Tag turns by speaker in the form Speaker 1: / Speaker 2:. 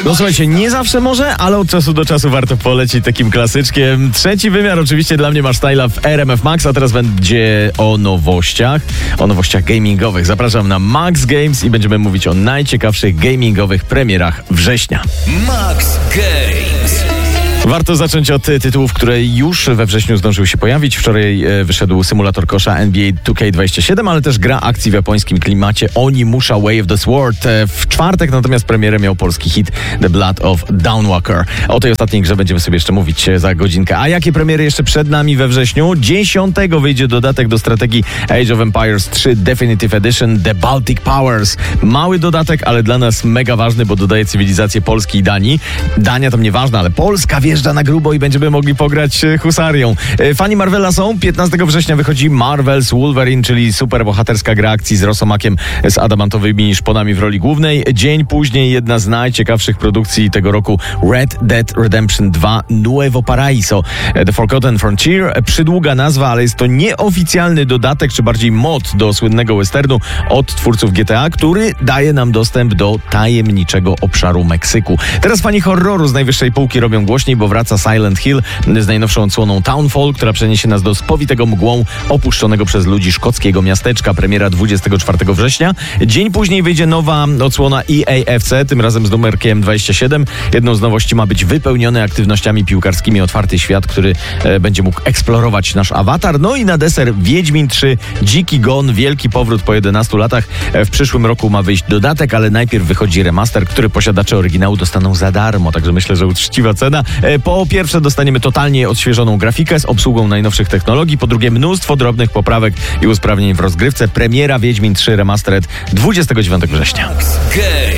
Speaker 1: No słuchajcie, nie zawsze może, ale od czasu do czasu warto polecić takim klasyczkiem. Trzeci wymiar oczywiście dla mnie masz styla w RMF Max, a teraz będzie o nowościach gamingowych. Zapraszam na Max Games i będziemy mówić o najciekawszych gamingowych premierach września.
Speaker 2: Max Games.
Speaker 1: Warto zacząć od tytułów, które już we wrześniu zdążyły się pojawić. Wczoraj wyszedł symulator kosza NBA 2K27, ale też gra akcji w japońskim klimacie Onimusha Way of the Sword. W czwartek natomiast premierę miał polski hit The Blood of Dawnwalker. O tej ostatniej grze będziemy sobie jeszcze mówić za godzinkę. A jakie premiery jeszcze przed nami we wrześniu? 10 wyjdzie dodatek do strategii Age of Empires 3 Definitive Edition The Baltic Powers. Mały dodatek, ale dla nas mega ważny, bo dodaje cywilizację Polski i Danii. Dania to nieważne, ale Polska wjeżdża na grubo i będziemy mogli pograć husarią. Fani Marvela są. 15 września wychodzi Marvel's Wolverine, czyli super bohaterska gra akcji z Rosomakiem z adamantowymi szponami w roli głównej. Dzień później jedna z najciekawszych produkcji tego roku Red Dead Redemption 2 Nuevo Paraiso The Forgotten Frontier. Przydługa nazwa, ale jest to nieoficjalny dodatek, czy bardziej mod do słynnego westernu od twórców GTA, który daje nam dostęp do tajemniczego obszaru Meksyku. Teraz fani horroru z najwyższej półki robią głośniej, bo wraca Silent Hill z najnowszą odsłoną Townfall, która przeniesie nas do spowitego mgłą opuszczonego przez ludzi szkockiego miasteczka. Premiera 24 września. Dzień później wyjdzie nowa odsłona EAFC, tym razem z numerkiem 27. Jedną z nowości ma być wypełniony aktywnościami piłkarskimi otwarty świat, który będzie mógł eksplorować nasz awatar. No i na deser Wiedźmin 3 Dziki Gon, wielki powrót po 11 latach. W przyszłym roku ma wyjść dodatek, ale najpierw wychodzi remaster, który posiadacze oryginału dostaną za darmo, także myślę, że uczciwa cena. Po pierwsze dostaniemy totalnie odświeżoną grafikę z obsługą najnowszych technologii, po drugie mnóstwo drobnych poprawek i usprawnień w rozgrywce. Premiera Wiedźmin 3 Remastered 29 września.